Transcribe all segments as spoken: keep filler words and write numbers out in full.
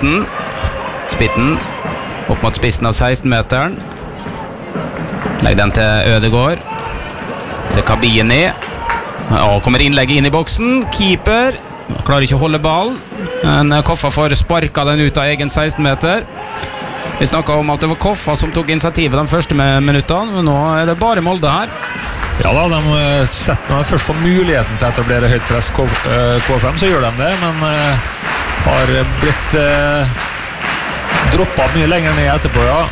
Spitten. Spitten opp mot spissen av seksten-meteren. Legg den til Ødegaard. Til Kabini. Og kommer innlegget inn i boksen. Keeper klarer ikke å holde ballen. Men Koffa får sparka den ut av egen seksten-meter. Vi snakket om at det var Koffa som tok initiativet de første minuttene, men nå er det bare Molde her. Ja da, de setter når de først får muligheten til å etablere høyt press K fem, så gjør de det, men uh, har blitt uh, droppet mye lenger ned etterpå, ja.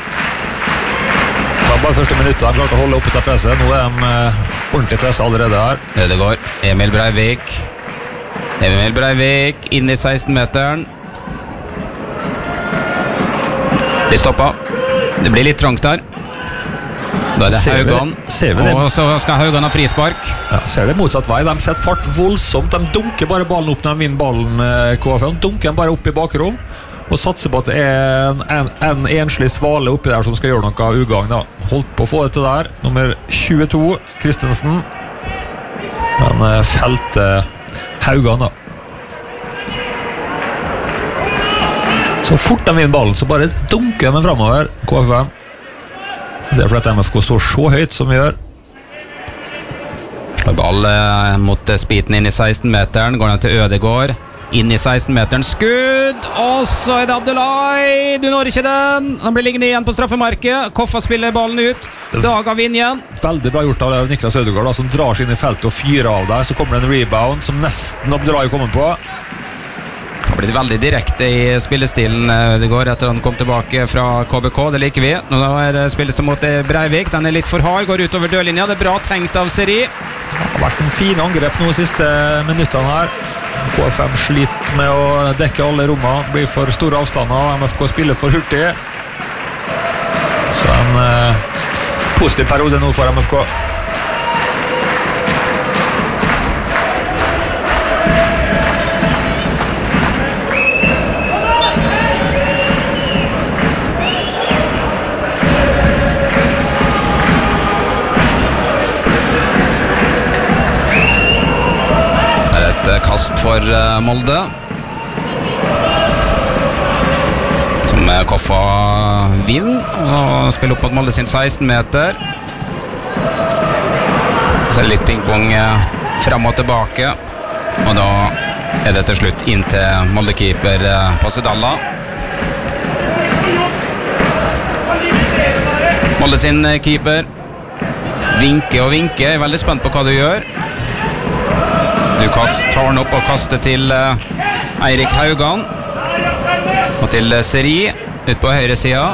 Det var bare første minuttet de klarte å holde oppe til presset. Nå er de uh, ordentlig presset allerede her. Ødegaard, Emil Breivik. Emil Breivik inn i seksten-meteren. Blir stoppet. Det blir litt trangt der. Da er det Haugan. Og så skal Haugan ha frispark. Ja, ser det motsatt vei. De setter fart voldsomt. De dunker bare ballen opp når de vinner ballen, K F. De dunker den bare opp i bakrom og satser på at det er en, en, en enslig svale oppi der som skal gjøre noe ugagn da. Holdt på å få det til der. Nummer tjueto, Kristensen. Men felte Haugan da. Så fort de vinner ballen, så bare dunker de fremover, K F M. Det er fordi M F K står så høyt som vi gjør. Ball mot Spiten inn i seksten-meteren. Går ned til Ødegaard. Inn i seksten-meteren. Skudd! Og så er det Abdullahi. Du når ikke den. Han blir liggende igjen på straffemarket. Koffa spiller ballen ut. Daga vinner igjen. Veldig bra gjort av Niklas Ødegaard da, som drar seg inn i feltet og fyrer av der. Så kommer det en rebound som nesten Abdullahi kommer på. Han har blitt veldig direkte i spillestilen Ødegaard etter han kom tilbake fra K B K, det liker vi. Nå er spillestil mot Breivik, den er litt for hard, går utover dørlinja, det er bra tenkt av Seri. Det har vært en fin angrep nå de siste minuttene her. K F M sliter med å dekke alle rommene, blir for store avstander, M F K spiller for hurtig. Så en eh, positiv periode nå for M F K. Kast for Molde som Koffa vinner og spiller opp mot Molde sin seksten-meter. Så er det litt pingpong frem og tilbake, og da er det til slutt inn til Molde-keeper Passedalla. Molde sin keeper vinker og vinker, er veldig spent på hva du gjør. Lukas tar den opp og kaster til uh, Eirik Haugan og til uh, Seri ut på høyre siden.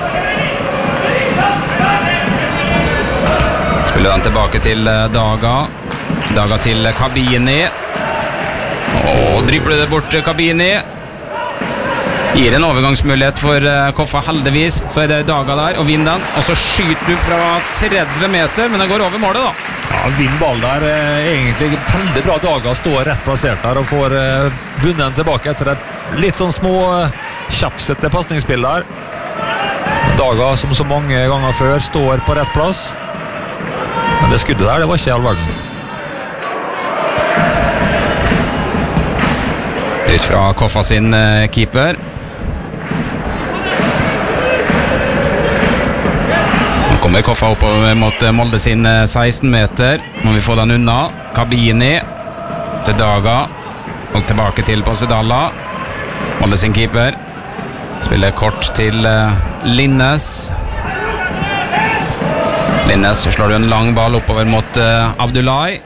Spiller den tilbake til uh, Daga. Daga til uh, Kabini og dribler det bort uh, Kabini. Gir en overgangsmulighet for uh, Koffa, heldigvis. Så er det Daga der og vinner den, og så skyter du fra tretti meter, men den går over målet da. Ja, vinn ball der, eh, egentlig veldig bra. Daga står rett plassert der og får eh, vunnet den tilbake etter et litt sånn små eh, kjapsete passningsspill der. Daga, som så mange ganger før, står på rett plass, men det skuddet der, det var ikke i all verden. Ut fra Koffa sin eh, keeper. Kommer Koffa oppover mot Molde sin seksten-meter. Må vi få den unna. Kabini til Daga og tilbake til Passedalla. Molde sin keeper spiller kort til Linnes. Linnes slår en lang ball oppover mot Abdullahi.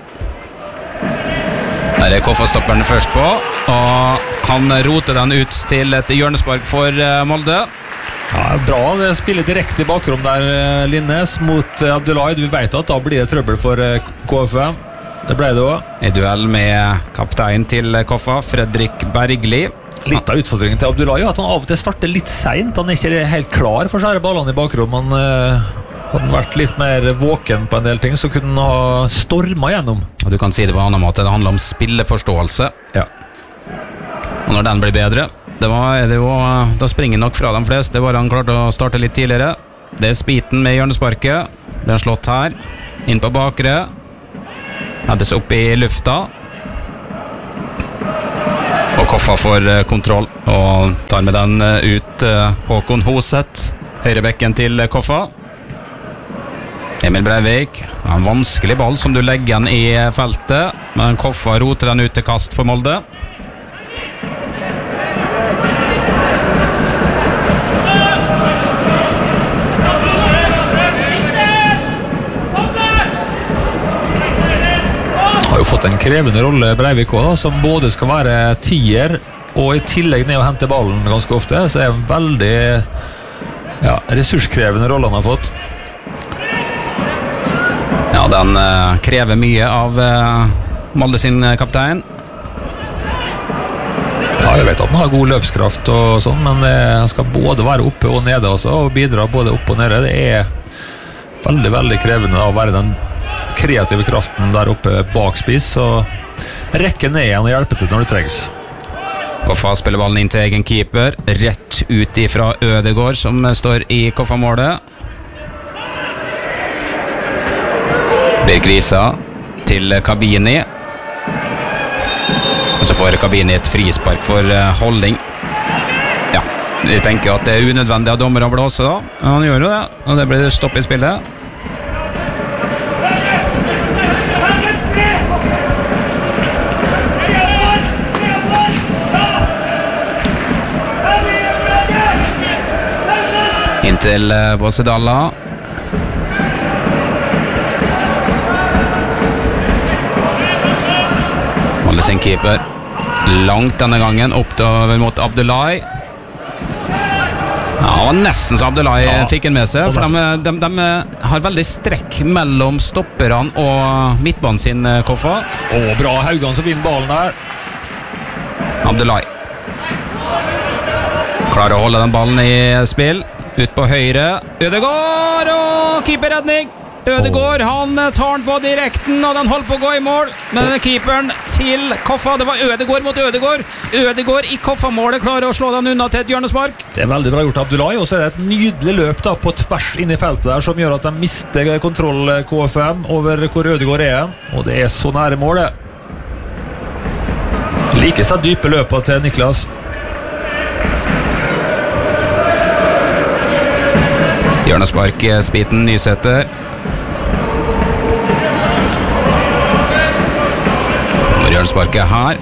Der er Koffa stopperen først på, og han roter den ut til et hjørnespark for Molde. Ja, bra, det spiller direkte i bakrom der, Linnes mot Abdullahi. Du vet at da blir det trøbbel for K F M. Det ble det også. I duell med kaptein til Koffa, Fredrik Bergli. Litt av utfordringen til Abdullahi at han av og til starter litt sent. Han er ikke helt klar for skjære ballene i bakrom. Han uh, hadde vært litt mer våken på en del ting, så kunne han ha stormet gjennom. Og du kan si det på en annen måte, det handler om spilleforståelse. Ja. Og når den blir bedre, det var, er det jo, da springer nok fra de fleste. Det var han klarte å starte litt tidligere. Det er Spiten med hjørnesparket. Den er slått her, inn på bakre. Haddes opp i lufta. Og Koffa får kontroll og tar med den ut. Håkon Hoseth, høyrebekken til Koffa. Emil Breivik, en vanskelig ball som du legger den i feltet, men Koffa roter den ut til kast for Molde. Har jo fått en krevende rolle Breivik også, da, som både skal være tier og i tillegg ned og hente ballen ganske ofte, så er det en veldig ja, ressurskrevende rolle han har fått. Ja, den uh, krever mye av uh, Molde sin kaptein. Ja, jeg vet at han har god løpskraft og sånn, men det, han skal både være oppe og nede også, og bidra både opp og nede. Det er veldig, veldig krevende å være den kreative kraften der oppe bak spiss, og rekke ned igjen og hjelpe til når det trengs. Koffa spiller ballen inn til egen keeper, rett ut ifra Ødegård som står i Koffa-målet. Birk Risa til Kabini, og så får Kabini et frispark for holding. Ja, vi tenker at det er unødvendig av dommer å blåse da, han gjør jo det, og det blir stopp i spillet. Inntil Bossedalla. Molde sin keeper langt denne gangen, opp til, mot Abdullahi. Ja, det var nesten så Abdullahi ja, fikk en med seg, for de, de, de har veldig strekk mellom stopperne og midtbanen sin, Koffa. Å, bra Haugan som vinner ballen der. Abdullahi klarer å holde den ballen i spill. Ut på høyre, Ødegård og keeperredning. Ødegård, han tar den på direkten, og den holdt på å gå i mål. Men keeperen til Koffa, det var Ødegård mot Ødegård. Ødegård i Koffa-målet klarer å slå den unna til et hjørnespark. Det er veldig bra gjort Abdullahi, og så er det et nydelig løp da, på tvers inn i feltet der, som gjør at de mister kontroll K F M over hvor Ødegård er, og det er så nære målet. Like seg dype løpet til Niklas. Hjørnespark, Spiten, Nysæter. Kommer hjørnesparket her.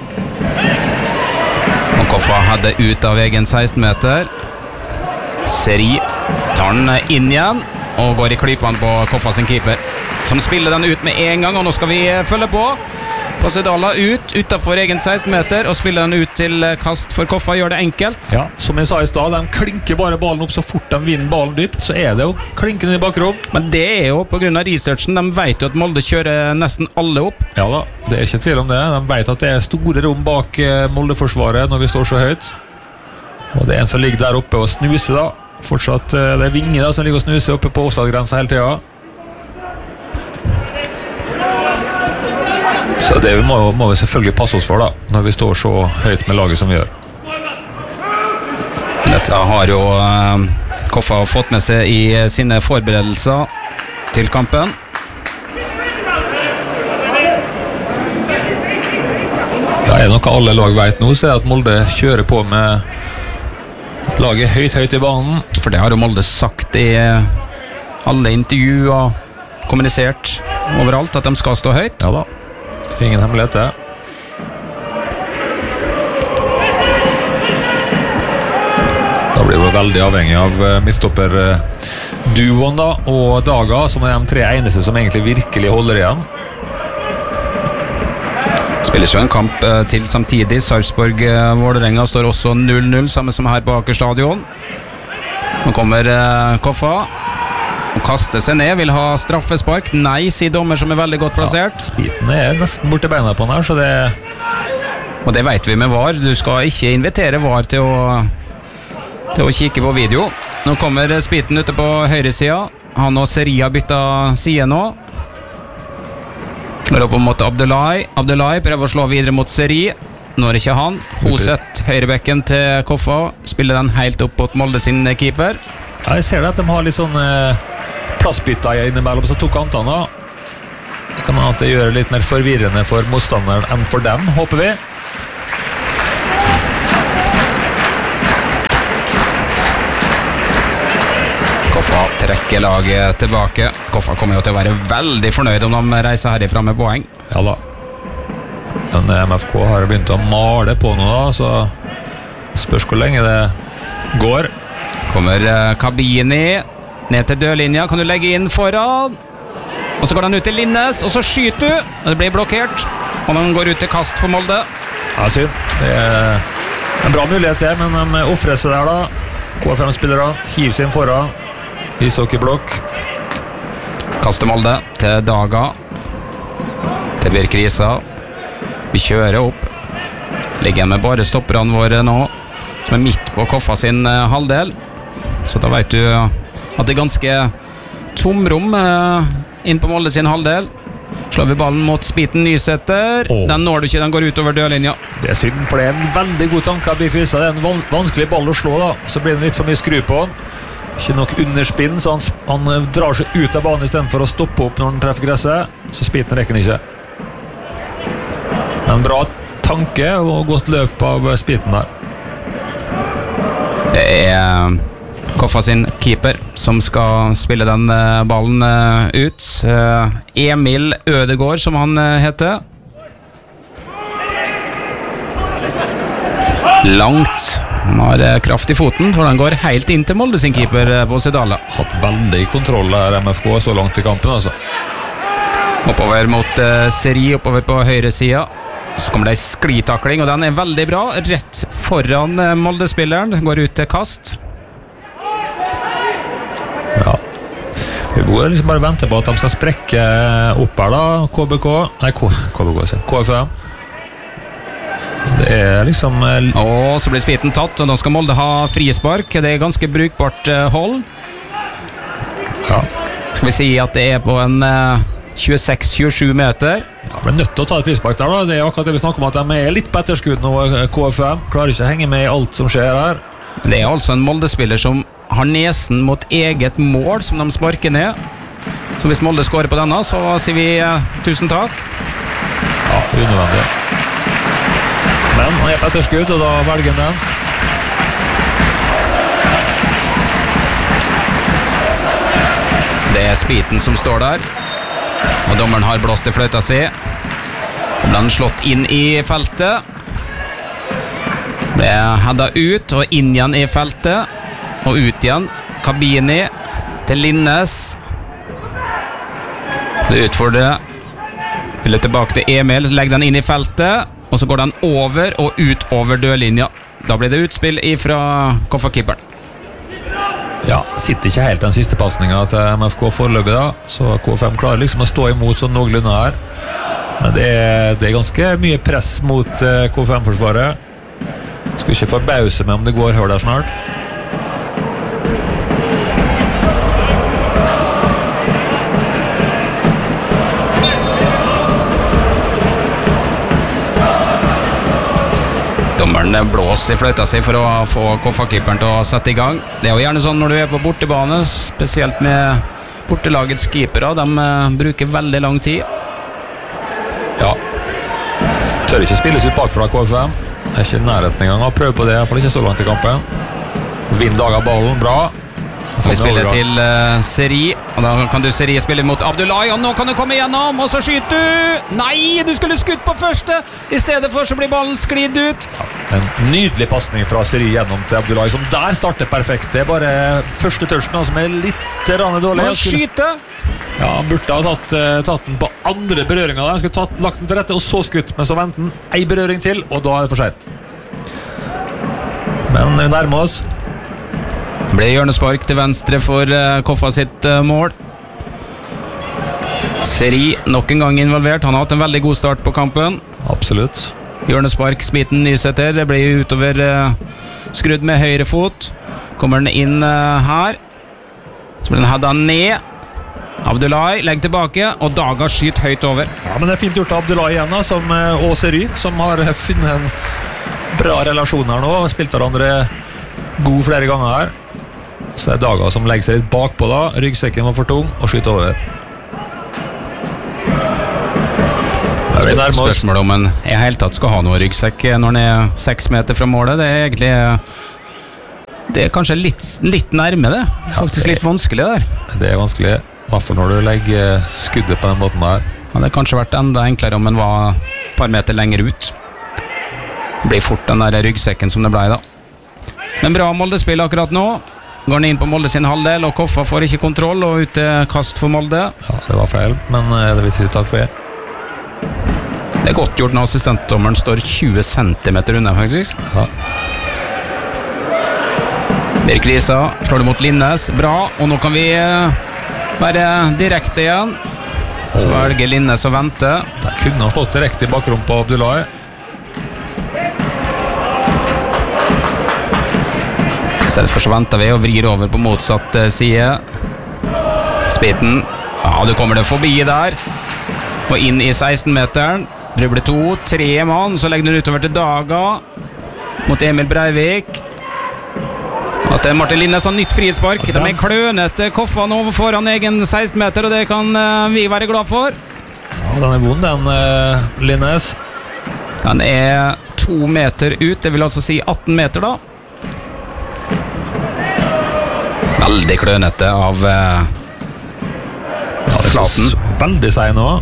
Og Koffa hadde ut av egen seksten meter. Seri tar den inn igjen og går i klypene på Koffa sin keeper, som spiller den ut med en gang, og nå skal vi følge på. Bossedalla ut, utenfor egen seksten meter, og spiller den ut til kast for Koffa, gjør det enkelt. Ja, som jeg sa i sted, de klinker bare ballen opp så fort de vinner ballen dypt, så er det jo klinkende i bakrom. Men det er jo på grunn av researchen, de vet jo at Molde kjører nesten alle opp. Ja da, det er ikke tvil om det. De vet at det er store rom bak Molde-forsvaret når vi står så høyt. Og det er en som ligger der oppe og snuser da. Fortsatt, det er Vinge da, som ligger og snuser oppe på offside-grensa hele tiden. Så det må, må vi selvfølgelig passe oss for da, når vi står så høyt med laget som vi gjør. Dette har jo uh, Koffa fått med seg i sine forberedelser til kampen. Ja, er det noe alle lag vet nå, så er det at Molde kjører på med laget høyt, høyt i banen. For det har jo Molde sagt i alle intervju og kommunisert overalt, at de skal stå høyt. Ja da. Ingen hemmelighet det. Da blir vi veldig avhengig av midtstopper-duoen da, og Daga, som er de tre eneste som egentlig virkelig holder igjen. Spilles jo en kamp til samtidig. Sarpsborg-Vålerenga står også null null, samme som her på Aker stadion. Nå kommer Koffa og kaster seg ned, vil ha straffespark. Nei, sier dommer som er veldig godt plassert. Ja, Spiten er nesten borte beina på den her, så det... Og det vet vi med V A R. Du skal ikke invitere V A R til å, til å kikke på video. Nå kommer Spiten ute på høyre siden. Han og Seria bytter side nå. Slår opp mot Abdullahi. Abdullahi prøver å slå videre mot Seri. Nå er ikke han. Hoseth, høyrebekken til Koffa, spiller den helt opp mot Molde sin keeper. Ja, jeg ser det at de har litt sånn eh, plassbytter innimellom, så tok antene. Det kan at det gjør det litt mer forvirrende for motstanderen enn for dem, håper vi. Koffa trekker laget tilbake. Koffa kommer jo til å være veldig fornøyd om de reiser herifra med poeng. Ja da. Men M F K har begynt å male på nå da, så spørs hvor lenge det går. Kommer Kabini ned til dørlinja. Kan du legge inn foran? Og så går han ut til Linnes, og så skyter du. Det blir blokkert, og han går ut til kast for Molde. Ja, synd. Det er en bra mulighet det, men de offrer seg der da. K F M-spillere hiver seg inn foran. Ishockeyblokk. Kaster Molde til Daga. Det blir krisa. Vi kjører opp. Ligger med bare stopperne våre nå, som er midt på Koffa sin uh, halvdel. Så da vet du at det er ganske tomrom uh, inn på Molde sin halvdel. Slår vi ballen mot Spiten Nysetter. Oh. Den når du ikke, den går utover dørlinja. Det er synd, for det er en veldig god tanke. Det er en van vanskelig ball å slå da. Så blir det litt for mye skru på den. Ikke nok underspinn, så han, han drar seg ut av banen i stedet for å stoppe opp når han treffer gresset. Så Spiten rekker den ikke. Men bra tanke og godt løp av Spiten der. Det er Koffa sin keeper som skal spille den ballen ut. Emil Ødegård, som han heter. Langt. Han har kraft i foten, for den går helt inn til Molde sin keeper på Sedala. Hatt veldig kontroll her M F K så langt i kampen, altså. Oppover mot Seri, oppover på høyre sida. Så kommer det en sklitakling, og den er veldig bra. Rett foran Molde-spilleren. Går ut til kast. Ja. Vi går liksom bare vente på at de skal sprekke opp her da. K B K. Nei, K B K, K F M. Det er liksom Og så blir Spiten tatt, og da skal Molde ha frispark. Det er ganske brukbart hold. Ja. Skal vi si at det er på en tjueseks til tjuesju meter. Ja, men nødt til å ta et frispark der da. Det er akkurat det vi snakker om, at de er litt på etterskudd nå. K F M klarer ikke å henge med i alt som skjer her. Det er altså en Molde-spiller som har nesen mot eget mål, som de sparker ned. Så hvis Molde skårer på denne, så sier vi uh, tusen takk. Ja, unødvendig. Men han er på etterskudd, og da velger han den. Det er Spiten som står der, og dommeren har blåst i fløyta si. Og ble han slått inn i feltet. Ble hedda ut og inn igjen i feltet. Og ut igjen. Kabini til Linnes. Det utfordrer. Vil tilbake til Emil. Legg den inn i feltet. Og så går den over og ut over dørlinja. Da blir det utspill ifra Koffa-keeperen. Ja, sitter ikke helt den siste passningen til M F K foreløpig da. Så K F M klarer liksom å stå imot sånn noenlunde her. Men det er, det er ganske mye press mot K F M-forsvaret. Skal ikke forbause meg om det går høl der snart. Dommeren blåser i fløyta si for å få Koffa-keeperen til å sette i gang. Det er jo gjerne sånn når du er på bortebane, spesielt med bortelagets keepere. De bruker veldig lang tid. Ja. Tør ikke spilles ut bakfra K F M. Det er ikke nærheten engang å prøve på det, i hvert fall ikke så langt i kampen. Vinn dag av ballen, bra. Vi spiller til uh, Seri, og da kan du Seri spille mot Abdullahi, og nå kan du komme igjennom, og så skyter du! Nei, du skulle skutt på første! I stedet for så blir ballen sklidd ut. En nydelig passning fra Seri gjennom til Abdullahi, som der starter perfekt. Det er bare første touchen som er litt rann dårlig. Må skyte! Ja, han burde ha tatt, uh, tatt den på andre berøringer. Han skulle tatt, lagt den til rette, og så skutt, men så venter den en berøring til, og da er det for sent. Men vi nærmer oss. Ble hjørnespark til venstre for uh, Koffa sitt uh, mål. Seri nok en gang involvert. Han har hatt en veldig god start på kampen. Absolutt. Hjørnespark, Spiten Nysetter. Det blir utover uh, skrudd med høyre fot. Kommer den inn uh, her. Så blir den hedda ned. Abdullahi legger tilbake, og Daga skyter høyt over. Ja, men det er fint gjort av Abdullahi igjen, da, som, uh, og Seri, som har funnet en bra relasjon her nå. Spilt hverandre god flere ganger her. Så det er Daga som legger seg litt bakpå da. Ryggsekken var for tung og skyter over. Spørsmålet om en i hele tatt skal ha noe ryggsekk når han er seks meter fra målet. Det er egentlig det er kanskje litt, litt nærme det. Faktisk litt vanskelig der. Det er vanskelig, i hvert fall når du legger skuddet på den måten der. Ja, det har kanskje vært enda enklere om den var et par meter lenger ut. Det blir fort den der ryggsekken som det ble da. Men bra Molde-spill akkurat nå. Går den inn på Molde sin halvdel, og Koffa får ikke kontroll, og ut til kast for Molde. Ja, det var feil, men det vil si takk for det. Det er godt gjort når assistentdommeren står tjue centimeter unna, faktisk. Ja. Birk Risa slår det mot Linnes, bra, og nå kan vi være direkte igjen. Så velger Linnes å vente. Der kunne han slått direkte i bakrom på Abdullahi. Derfor så venter vi og vrir over på motsatt side. Spiten. Ja, du kommer det forbi der. Og inn i seksten-meteren. Dribler to, tre mann. Så legger den utover til Daga. Mot Emil Breivik. At Martin Linnes har nytt frispark. De er klønete. Koffa nå foran egen seksten-meter, og det kan vi være glad for. Ja, den er vond, den uh, Linnes. Den er to meter ut. Det vil altså si atten meter da. Veldig klønete av uh, ja, Flaten. Veldig seg nå.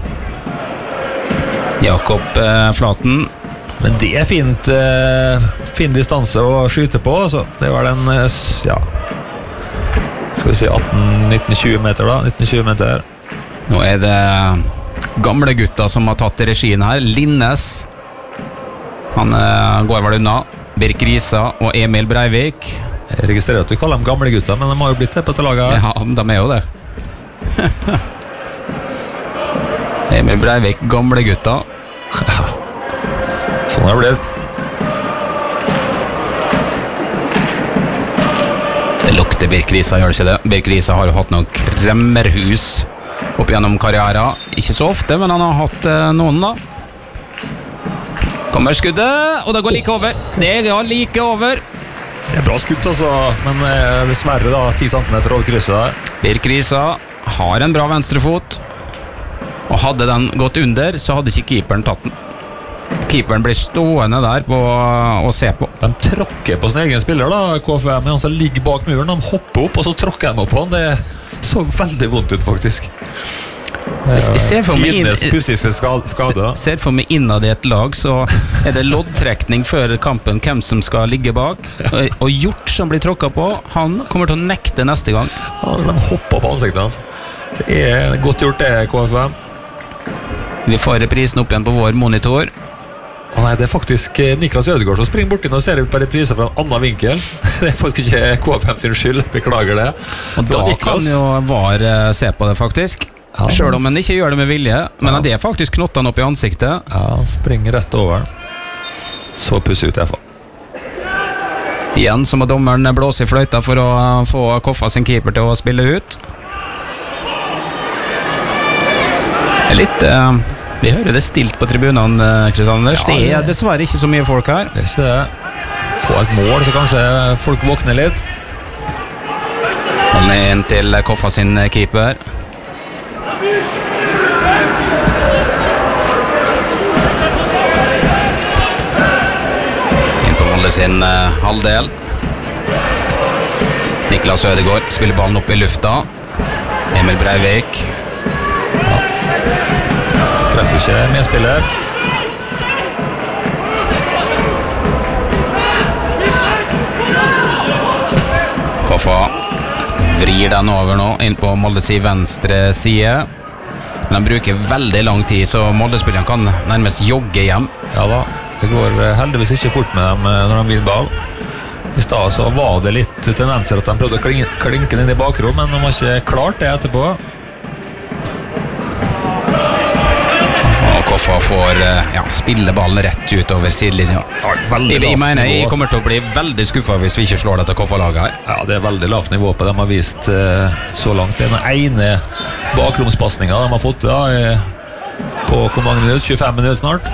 Jakob uh, Flaten. Men det er fint uh, fin distanse å skyte på, så det var den uh, ja skal vi si atten nitten tjue meter da, nitten tjue meter. Nå er det gamle gutta som har tatt regien her. Linnes, han uh, går vel unna. Birk Risa og Emil Breivik. Jeg registrerer at du kaller dem gamle gutta, men de har jo blitt det på dette laget her. Ja, de er jo det. Emil Breivik, gamle gutta. Sånn har det blitt. Det lukter Birk Risa, gjør det ikke det? Birk Risa har jo hatt noen kremmerhus opp gjennom karrieren. Ikke så ofte, men han har hatt eh, noen da. Kommer skuddet, og det går like over. Det går like over. Det er bra skutt altså, men eh, dessverre da ti centimeter over krysset der. Birk Risa har en bra venstrefot, og hadde den gått under, så hadde ikke keeperen tatt den. Keeperen blir stående der på å se på. De tråkker på sin egen spiller da, K F M, han som ligger bak muren. De hopper opp, og så tråkker de opp på han. Det så veldig vondt ut faktisk. Jeg ser for meg inn, skade. ser for meg innad i et lag, så er det loddtrekning før kampen hvem som skal ligge bak, og Hjort som blir tråkket på, han kommer til å nekte neste gang. Ja, de hopper på ansiktet hans. Det er godt gjort det, K F M. Vi får reprisen opp igjen på vår monitor. Å nei, det er faktisk Niklas Ødegaard som springer bort inn og ser på repriser fra en annen vinkel. Det er faktisk ikke K F M sin skyld, beklager det. Og da kan jo VAR se på det faktisk. Ja, selv om han ikke gjør det med vilje, men ja. Det er faktisk knotter han opp i ansiktet. Ja, han springer rett over. Så pussig ut i hvert fall. Igjen så må dommeren blåse i fløyta for å få Koffa sin keeper til å spille ut. Det er litt uh, vi hører det stilt på tribunene, Kristian Anders. Ja, det er dessverre ikke så mye folk her. Det er ikke det. Få et mål, så kanskje folk våkner litt. Han er inn til Koffa sin keeper. Sin uh, halvdel. Niklas Ødegaard spiller ballen opp i lufta. Emil Breivik ja. Treffer ikke medspiller. Koffa vrir den over nå inn på Moldes venstre side. Men han bruker veldig lang tid, så Molde-spilleren kan nærmest jogge hjem. Ja da. Det går heldigvis ikke fort med dem når de vinner ball. I stedet så var det litt tendenser at de prøvde å klinke, klinke inn i bakrom, men de har ikke klart det etterpå. Og Koffa får ja, spille ballen rett ut over sidelinja. Ja, jeg, jeg mener jeg kommer til å bli veldig skuffet hvis vi ikke slår dette Koffa-laget her. Ja, det er veldig lavt nivå på det de har vist uh, så langt. Det er den ene bakromspassningen de har fått da, på hvor mange minutter? tjuefem minutter snart.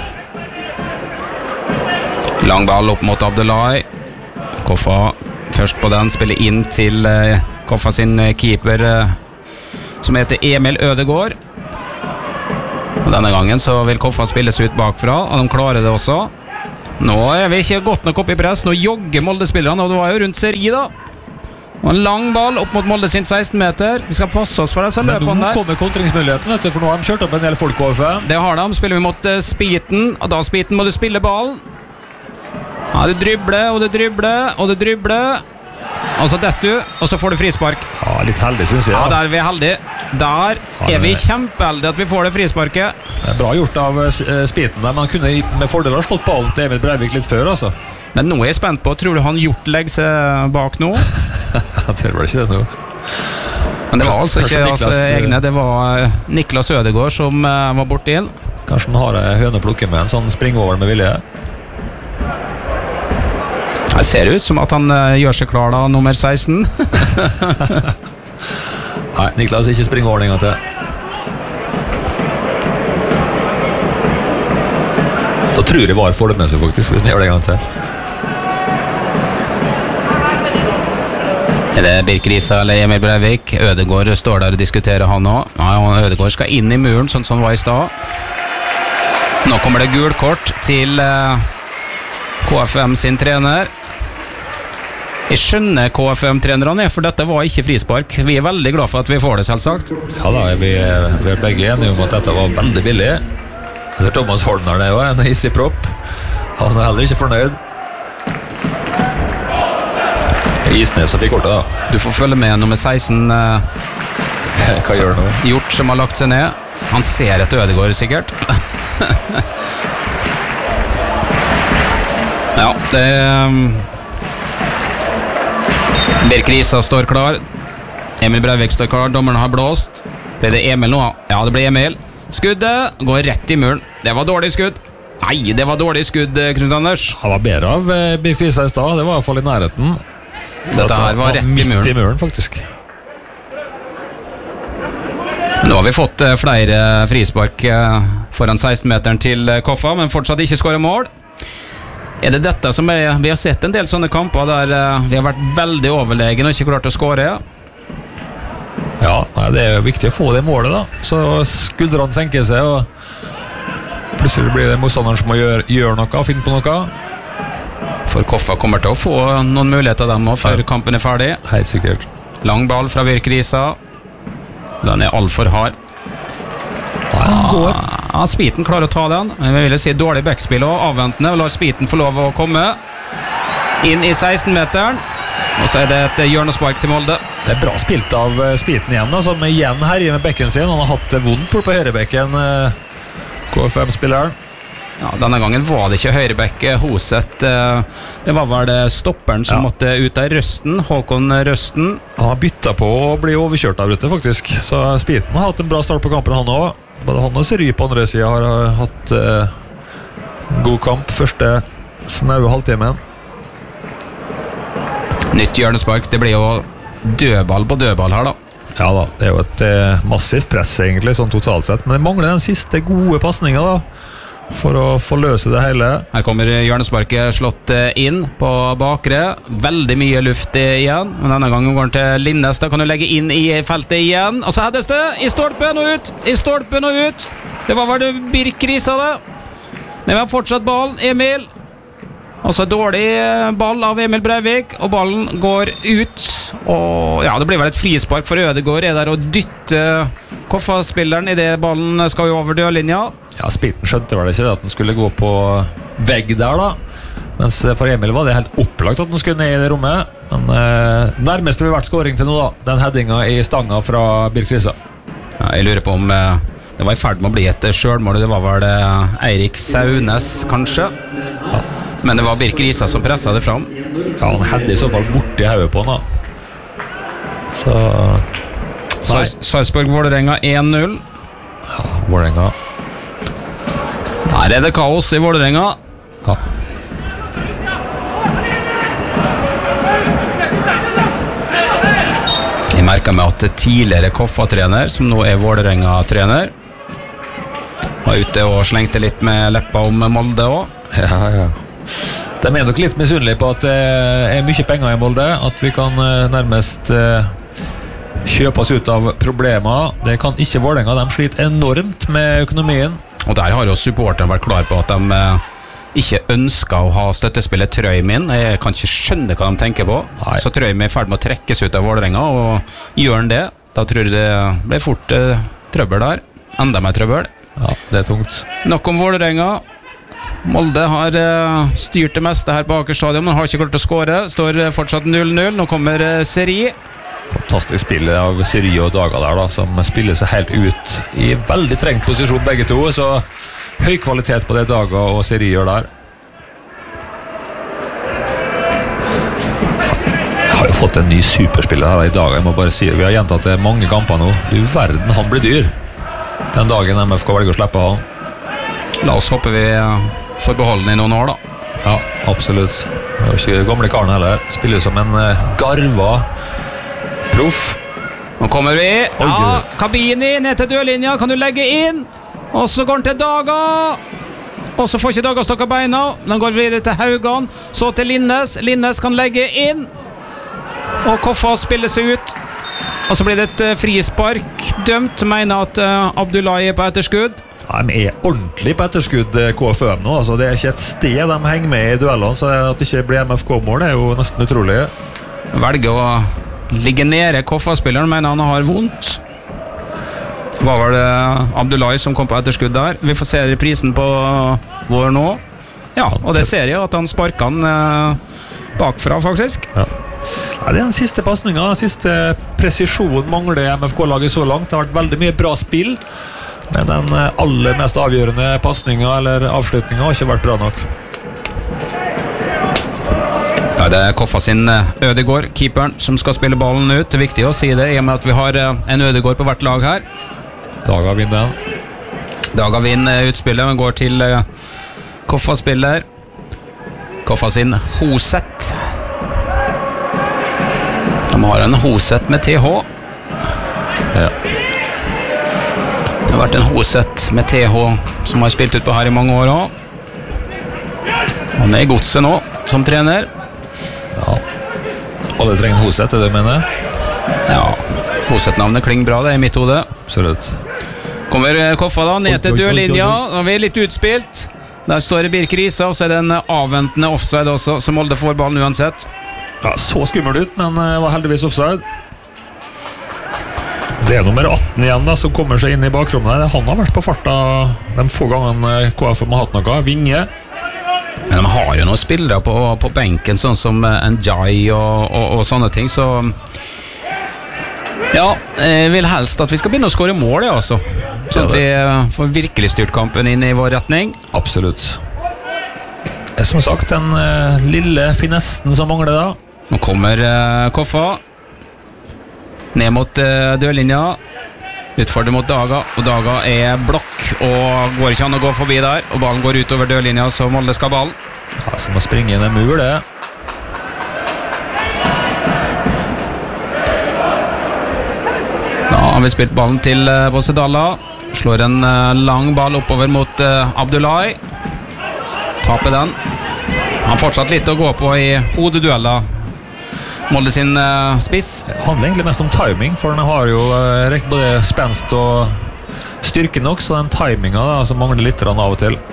Lang ball opp mot Abdullahi. Koffa først på den, spiller inn til uh, Koffa sin keeper uh, som heter Emil Ødegaard. Og denne gangen så vil Koffa spilles ut bakfra, og de klarer det også. Nå er vi ikke godt nok opp i press. Nå jogger Molde-spillerne, og det var jo rundt seri da. Og en lang ball opp mot Molde sin seksten meter. Vi skal passe oss for disse løpene der. Men nå kommer kontringsmuligheten, vet du, for nå har de kjørt opp en del folk K F M. Det har de. Spiller vi mot uh, Spiten, og da Spiten må du spille ballen. Ja, du dribler, og du dribler, og du dribler. Og så detter du, og så får du frispark. Ja, litt heldig, synes jeg. Ja, der er vi heldige. Der er vi kjempeheldige at vi får det frisparket. Det er bra gjort av Spiten der, men han kunne med fordel ha slått ballen til Emil Breivik litt før, altså. Men nå er jeg spent på, tror du han gjort legger seg bak nå? Han tror vel ikke det nå. Men det var altså ikke hans egne, det var Niklas Ødegaard som var borte inn. Kanskje han har en høne å plukke med, en sånn springover med vilje. Det ser ut som at han uh, gjør seg klar da, nummer seksten. Nei, Niklas, ikke spring over en gang til. Da tror jeg var for det med seg faktisk, hvis han gjør det en gang til. Er det Birk Risa eller Emil Breivik? Ødegaard står der og diskuterer han også. Ja, Ødegaard skal inn i muren, sånn som han var i sted. Nå kommer det gul kort til uh, K F M sin trener. Jeg skjønner K F M-trenerne, for dette var ikke frispark. Vi er veldig glad for at vi får det, selvsagt. Ja da, vi, vi er begge enige om at dette var veldig billig. Det er Thomas Holmner, det er jo en hissig propp. Han er heller ikke fornøyd. Isnes som fikk kortet da. Du får følge med nummer seksten. Uh, Hva gjør han nå? Hjort som har lagt seg ned. Han ser etter Ødegaard, sikkert. Ja, det um Birk Risa står klar. Emil Breivik står klar. Dommeren har blåst. Ble det Emil nå? Ja, det ble Emil. Skuddet går rett i muren. Det var dårlig skudd. Nei, det var dårlig skudd, Knut Anders. Han var bedre av Birk Risa i sted. Det var i hvert fall i nærheten. Dette her var rett i muren. Midt i muren, faktisk. Nå har vi fått flere frispark foran seksten-meteren til Koffa, men fortsatt ikke skåret mål. Er det dette som er, vi har sett en del sånne kamper der uh, vi har vært veldig overlegen og ikke klart å skåre? Ja, nei, det er viktig å få det målet da. Så skuldrene senker seg, og plutselig blir det motstanderen som må gjøre, gjøre noe, finne på noe. For Koffa kommer til å få noen muligheter dem nå før ja. Kampen er ferdig. Helt sikkert. Lang ball fra Birk Risa. Den er alt for hard. Han går. Ja, Spiten klarer å ta den. Men vi vil si dårlig backspill og avventende, og lar Spiten få lov å komme inn i seksten-meteren. Og så er det et hjørnespark til Molde. Det er bra spilt av Spiten igjen, da, som igjen herjer med bekken sin. Han har hatt det vondt på høyrebekken, K F M-spilleren. Ja, denne gangen var det ikke høyrebekk Hoset. Det var vel stopperen som ja. Måtte ut av Røsten, Håkon Røsten. Han har byttet på å bli overkjørt av det, faktisk. Så Spiten har hatt en bra start på kampen, han også. Både han og Seri på andre siden har hatt eh, god kamp første snaue halvtimen. Nytt hjørnespark, det blir jo dødball på dødball her da. Ja da, det er jo et eh, massivt press egentlig, sånn totalt sett. Men det mangler den siste gode passningen da, for å forløse det hele. Her kommer hjørnesparket slått inn på bakre. Veldig mye luft igjen, men denne gangen går den til Linnes. Da kan du legge inn i feltet igjen. Og så heades det i stolpen og ut. I stolpen og ut. Det var vel det Birk Risa det. Men vi har fortsatt ballen. Emil. Og så dårlig ball av Emil Breivik, og ballen går ut. Og ja, det blir vel et frispark for Ødegaard. Er der å dytte Koffa-spilleren i det ballen skal jo over dørlinja. Ja, Spiten skjønte vel ikke det at den skulle gå på vegg der da. Mens for Emil var det helt opplagt at den skulle ned i det rommet. Men eh, nærmest har vi vært skåring til nå da. Den headinga i stanga fra Birk Risa. Ja, jeg lurer på om eh, det var i ferd med å bli et selvmål. Det var vel eh, Eirik Saunes kanskje. Ja. Men det var Birk Risa som presset det fram. Ja, han hadde i så fall borti hodet på han da. Så Sarpsborg-Vålerenga én null. Ja, Vålerenga. Der er det kaos i Vålerenga. Ja. Jeg merket meg at tidligere Koffa-trener, som nå er Vålerenga-trener, var ute og slengte litt med leppa om Molde også. Ja, ja. De er nok litt misunnelige på at det er mye penger i Molde, at vi kan nærmest kjøpe oss ut av problemer. Det kan ikke Vålerenga, de sliter enormt med økonomien. Og der har jo supporteren vært klar på at de ikke ønsker å ha støttespillet Trøim inn. Jeg kan ikke skjønne hva de tenker på. Nei. Så Trøim er i ferd med å trekkes ut av Vålerenga, og gjør han det, da tror jeg det blir fort eh, trøbbel der. Enda mer trøbbel. Ja, det er tungt. Nok om Vålerenga. Molde har uh, styrt det meste her på Aker Stadion, men har ikke klart å skåre. Står uh, fortsatt null null. Nå kommer uh, Seri. Fantastisk spill av Seri og Daga der da, som spiller seg helt ut i veldig trengt posisjon begge to, så høy kvalitet på det Daga og Seri gjør der. Jeg har jo fått en ny superspiller her i dag, jeg må bare si, vi har gjentatt det mange kamper nå. Du verden, han blir dyr den dagen M F K velger å slippe han. La oss håpe vi uh, får beholde den i noen år da. Ja, absolutt. Det er ikke gamle karen heller. Spiller som en uh, garva proff. Nå kommer vi. Oi, Ja, Kabini ned til dørlinja. Kan du legge inn? Og så går den til Daga. Og så får ikke Daga stokka beina. Den går videre til Haugan. Så til Linnes. Linnes kan legge inn. Og Koffa spiller seg ut. Og så blir det et uh, frispark. Dømt. Mener at uh, Abdullahi er på etterskudd. De er ordentlig på etterskudd K F U M nå, altså det er ikke et sted de henger med i duellene, så at det ikke blir M F K-mål er jo nesten utrolig. Velger å ligge nede. Koffa-spilleren mener han har vondt. Det var vel Abdullahi som kom på etterskudd der. Vi får se reprisen på vår nå. Ja, og det ser jeg at han sparker han eh, bakfra faktisk. Ja. Ja, det er den siste passningen, den siste presisjonen mangler M F K-laget så langt. Det har vært veldig mye bra spill, men den aller mest avgjørende passningen eller avslutningen har ikke vært bra nok. Ja, det er Koffa sin Ødegård, keeperen, som skal spille ballen ut. Det er viktig å si det, i og med at vi har en Ødegård på hvert lag her. Daga vinner den. Daga vinner utspillet, men går til Koffa spiller. Koffa sin Hoset. De har en Hoset med T H. Ja. Det har vært en Hoset med T H som har spilt ut på her i mange år også. Han er i godset nå, som trener. Ja. Alle trenger en Hoset, er det du mener? Ja, Hoset-navnet klinger bra, det er i mitt hode. Absolutt. Kommer Koffa da, ned til Oi, oi, oi, dørlinja, oi, oi. og vi er litt utspilt. Der står det Birk Risa, og så er det en avventende offside også, så Molde får ballen uansett. Ja, så skummelt ut, men det var heldigvis offside. Det er nummer atten igjen da, som kommer seg inn i bakrommet. Han har vært på farta de få gangene K F har hatt noe. Vinge. Men de har jo noen spillere på, på benken, sånn som Njai og, og, og sånne ting, så ja, jeg vil helst at vi skal begynne å skåre mål, ja, altså. Sånn at vi får virkelig styrt kampen inn i vår retning. Absolutt. Det er som sagt den uh, lille finessen som mangler da. Nå kommer uh, Koffa ned mot uh, dørlinja, utfordrer mot Daga, og Daga er blokk og går ikke an å gå forbi der, og ballen går utover dørlinja, så Molde skal ball. Ja, som å springe inn en mur, det. Da har vi spilt ballen til uh, Bossedalla, slår en uh, lang ball oppover mot uh, Abdullahi, taper den. Han har fortsatt litt å gå på i hodedueller. Molde sin uh, spiss. Det handler egentlig mest om timing, for den har jo uh, rekt både spenst og styrke nok, så den timingen da, som mangler litt av og til.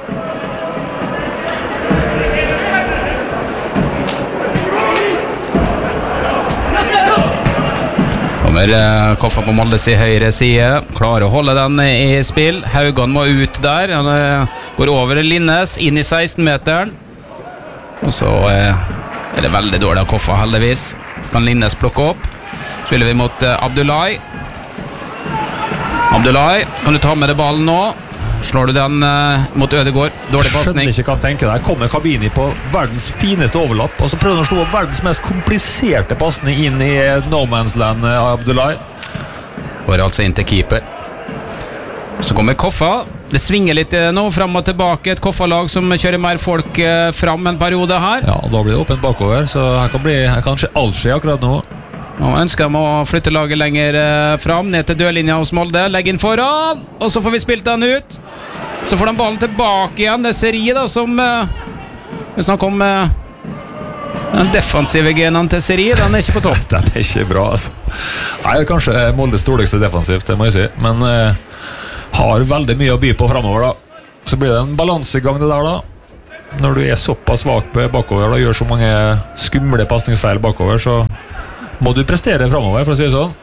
Kommer uh, Koffa på Moldes i høyre side, klarer å holde den i spill. Haugan må ut der, han uh, går over Linnes, inn i seksten-meteren. Og så uh, er det veldig dårlig av Koffa, heldigvis. Så kan Linnes plukke opp. Spiller vi mot uh, Abdullahi. Abdullahi, kan du ta med deg ballen nå? Slår du den uh, mot Ødegård? Dårlig passning. Skjønner ikke hva han tenker der. Kommer Kabini på verdens fineste overlapp, og så prøver han å slå verdens mest kompliserte passning inn i no man's land av Abdullahi. Går altså inn til keeper. Så kommer Koffa. Det svinger litt nå, frem og tilbake. Et Koffa-lag som kjører mer folk eh, frem en periode her. Ja, og da blir det åpent bakover, så her kan, bli, her kan skje alt skje akkurat nå. Nå ønsker de å flytte laget lenger eh, frem, ned til dørlinja hos Molde. Legg inn foran, og så får vi spilt den ut. Så får de ballen tilbake igjen. Det er Seri da, som eh, vi snakker om eh, den defensive genen til Seri. Den er ikke på topp. Den er ikke bra, altså. Nei, kanskje Moldes dårligste defensivt, det må jeg si. Men eh, har veldig mye å by på fremover da. Så blir det en balansegang det der da. når du er såpass svak bakover og gjør så mange skumle pasningsfeil bakover, så må du prestere fremover, for å si det sånn.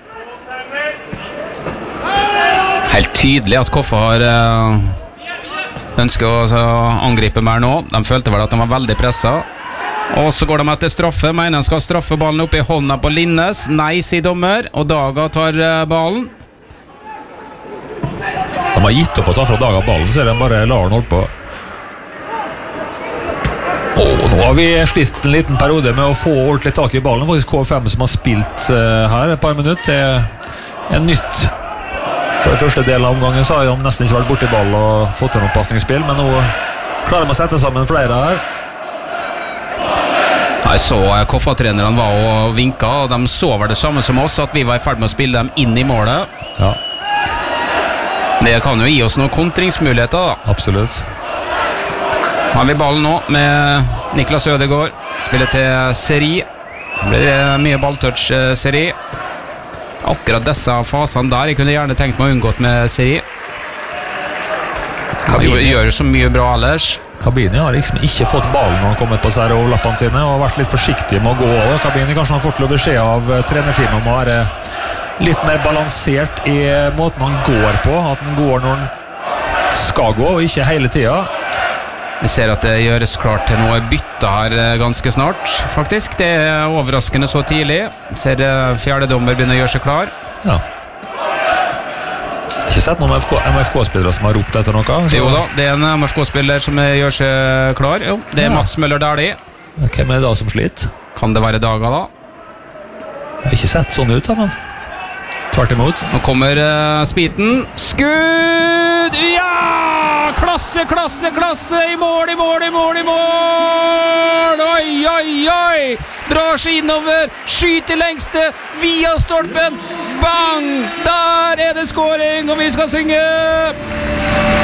Helt tydelig at Koffa har uh, ønsket å altså, angripe mer nå. De følte vel at de var veldig presset. Og så går de etter straffe. Mener de skal straffe ballen opp i hånda på Linnes. Nei, sier dommer, og Daga tar uh, ballen. De har gitt opp å ta fra Daga ballen, så de bare lar den holde på. Og nå har vi slitt en liten periode med å få ordentlig tak i ballen. Faktisk K fem som har spilt uh, her et par minutter. Det er nytt. For første del av omgangen så har de nesten ikke vært borti ball og fått til noen passningsspill, men nå klarer de å sette sammen flere her. Jeg så Koffa-trenerne var og vinket, og de så vel det samme som oss, at vi var i ferd med å spille dem inn i målet. Ja. Det kan jo gi oss noen kontringsmuligheter da. Absolutt. Nå har vi ballen nå med Niklas Ødegaard. Spiller til Seri. Det blir mye balltouch, Seri. Akkurat disse fasene der jeg kunne gjerne tenkt meg å unngått med Seri. Kan jo gjøre så mye bra ellers. Kabini har liksom ikke fått ballen når han kommet på seg overlappene sine og vært litt forsiktig med å gå over. Kabini kanskje han har fått til å beskjed av trenerteamet om å være litt mer balansert i måten han går på. At han går når han skal gå og ikke hele tiden. Vi ser at det gjøres klart til noe bytte her ganske snart, faktisk. Det er overraskende så tidlig. Vi ser fjerde dommer begynner å gjøre seg klar. Ja. Ikke sett noen M F K-spillere som har ropt etter noe? Så... Jo da, det er en M F K-spiller som gjør seg klar. Jo, det er ja. Mats Møller Dæhlie. Hvem er det da som sliter? Kan det være Daga da? Jeg har ikke sett sånn ut da, men tvert imot. Nå kommer uh, Spiten. Skudd! Ja! Klasse, klasse, klasse! I mål, i mål, i mål, i mål! Oi, oi, oi! Drar seg innover, skyter lengste, via stolpen. Bang! Der er det scoring, og vi skal synge!